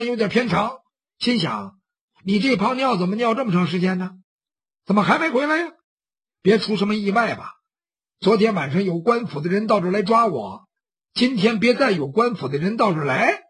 有点偏长，心想你这泡尿怎么尿这么长时间呢？怎么还没回来呀？别出什么意外吧？昨天晚上有官府的人到这儿来抓我，今天别再有官府的人到这儿来。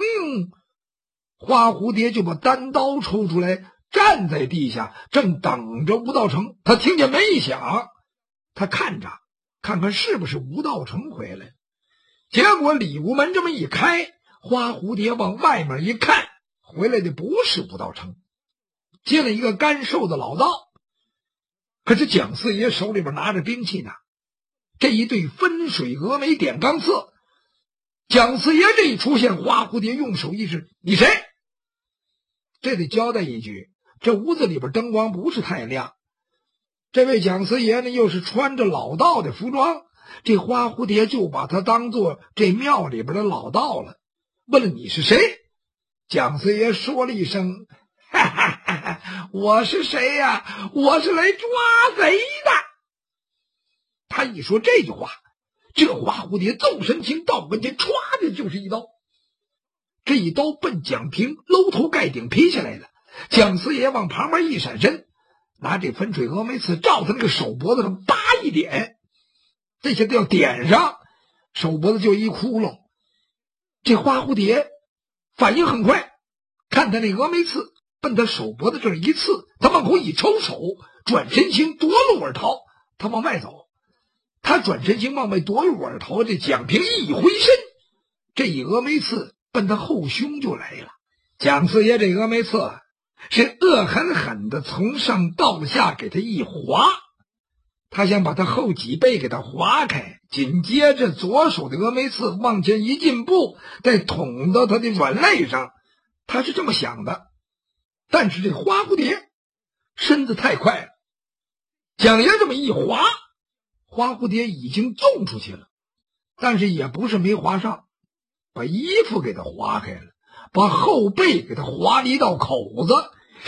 花蝴蝶就把单刀抽出来，站在地下，正等着吴道成。他听见门一响，他看着，看看是不是吴道成回来。结果里屋门这么一开，花蝴蝶往外面一看，回来的不是吴道成，进了一个干瘦的老道。可是蒋四爷手里边拿着兵器呢，这一对分水峨眉点钢刺。蒋四爷这一出现，花蝴蝶用手一指：“你谁？”这得交代一句，这屋子里边灯光不是太亮，这位蒋四爷呢又是穿着老道的服装，这花蝴蝶就把他当做这庙里边的老道了。问了你是谁？蒋四爷说了一声：“哈哈哈哈，我是谁呀？我是来抓贼的。”他一说这句话，这花蝴蝶纵身行到跟前，歘的就是一刀。这一刀奔蒋平搂头盖顶劈下来了。蒋四爷往旁边一闪身，拿这分水峨眉刺照他那个手脖子上叭一点，这下子要点上，手脖子就一窟窿。这花蝴蝶反应很快，看他那峨眉刺奔他手脖子这儿一刺，他往后一抽手，转身行夺路而逃。他往外走，他转身行往外夺路而逃，这蒋平一回身，这一峨眉刺奔他后胸就来了。蒋四爷这峨眉刺是恶狠狠的从上到下给他一划，他想把他后脊背给他划开，紧接着左手的峨眉刺往前一进步，再捅到他的软肋上，他是这么想的。但是这花蝴蝶身子太快了，蒋爷这么一划，花蝴蝶已经纵出去了，但是也不是没划上，把衣服给他划开了，把后背给他划了一道口子。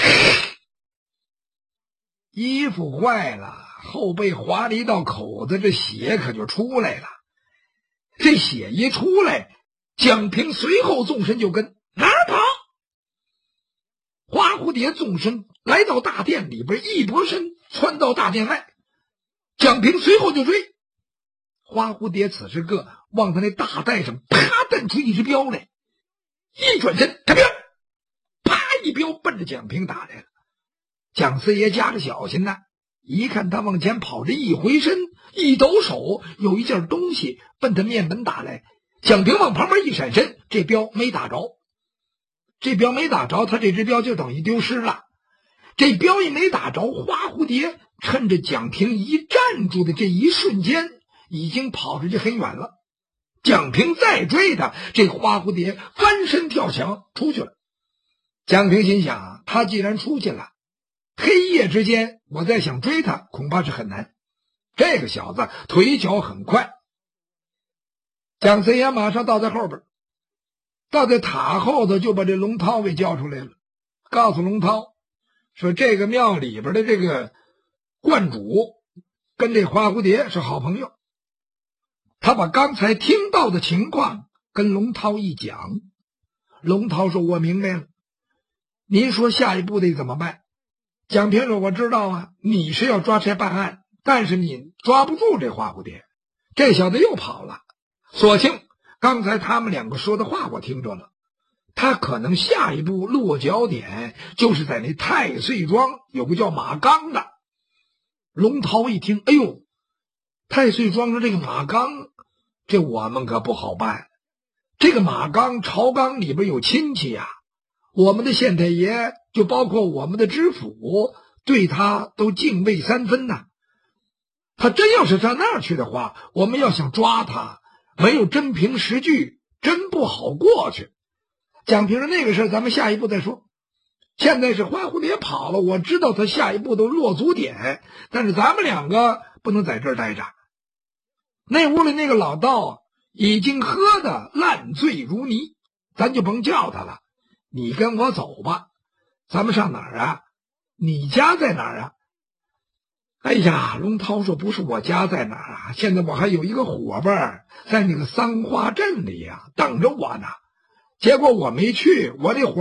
衣服坏了，后背划了一道口子，这血可就出来了。这血一出来，蒋平随后纵身就跟，哪儿跑？花蝴蝶纵身来到大殿里边，一拨身窜到大殿外，蒋平随后就追。花蝴蝶此时个往他那大带上啪蹬出一只镖来，一转身，开镖，啪一镖奔着蒋平打来了。蒋四爷夹着小心呢，一看他往前跑着，一回身一抖手，有一件东西奔他面门打来。蒋平往旁边一闪身，这镖没打着，他这只镖就等于丢失了。这镖也没打着，花蝴蝶趁着蒋平一站住的这一瞬间，已经跑出去很远了。蒋平再追他，这花蝴蝶翻身跳墙出去了。蒋平心想，他既然出去了，黑夜之间我再想追他恐怕是很难。这个小子腿脚很快。蒋四爷马上到在后边，到在塔后头就把这龙涛给叫出来了，告诉龙涛说，这个庙里边的这个观主跟这花蝴蝶是好朋友。他把刚才听到的情况跟龙涛一讲，龙涛说，我明白了，您说下一步得怎么办？蒋平说，我知道啊，你是要抓谁办案，但是你抓不住这花蝴蝶，这小子又跑了。所幸刚才他们两个说的话我听着了，他可能下一步落脚点就是在那太岁庄有个叫马刚的。龙涛一听，哎呦，太岁庄上这个马刚，这我们可不好办。这个马刚朝纲里边有亲戚呀，我们的县太爷就包括我们的知府对他都敬畏三分呐。他真要是上那儿去的话，我们要想抓他，没有真凭实据，真不好过去。蒋平说，那个事咱们下一步再说，现在是花蝴蝶跑了，我知道他下一步都落足点，但是咱们两个不能在这儿待着。那屋里那个老道已经喝得烂醉如泥，咱就甭叫他了，你跟我走吧。咱们上哪儿啊？你家在哪儿啊？哎呀，龙涛说，不是我家在哪儿啊，现在我还有一个伙伴在那个桑花镇里呀，等着我呢。 结果我没去，我这